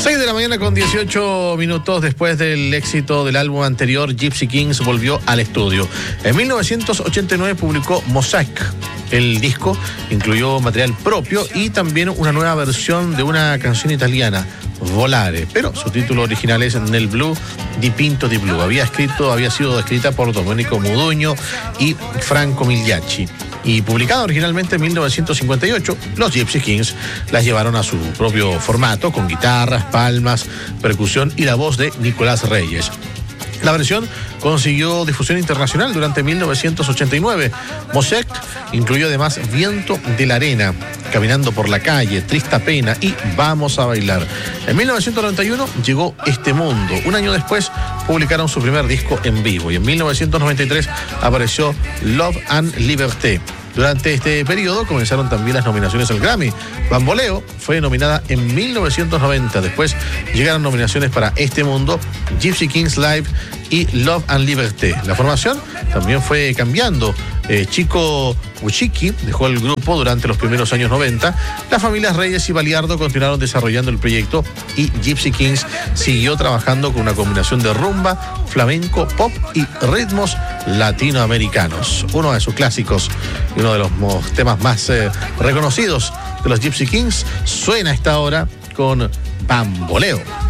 6 de la mañana con 18 minutos después del éxito del álbum anterior, Gypsy Kings volvió al estudio. En 1989 publicó Mosaic. El disco incluyó material propio y también una nueva versión de una canción italiana, Volare, pero su título original es Nel Blu di Pinto di Blu. Había sido escrita por Domenico Modugno y Franco Migliacci. Y publicada originalmente en 1958, los Gypsy Kings las llevaron a su propio formato, con guitarras, palmas, percusión y la voz de Nicolás Reyes. La versión consiguió difusión internacional durante 1989. Mosaic incluyó además Viento de la Arena, Caminando por la Calle, Trista Pena y Vamos a Bailar. En 1991 llegó Este Mundo. Un año después publicaron su primer disco en vivo y en 1993 apareció Love and Liberté. Durante este periodo comenzaron también las nominaciones al Grammy. Bamboleo fue nominada en 1990. Después llegaron nominaciones para Este Mundo, Gypsy Kings Live y Love and Liberté. La formación también fue cambiando. Chico Buchicki dejó el grupo durante los primeros años 90. Las familias Reyes y Baliardo continuaron desarrollando el proyecto y Gypsy Kings siguió trabajando con una combinación de rumba, flamenco, pop y ritmos latinoamericanos. Uno de sus clásicos y uno de los temas más reconocidos de los Gypsy Kings suena a esta hora con Bamboleo.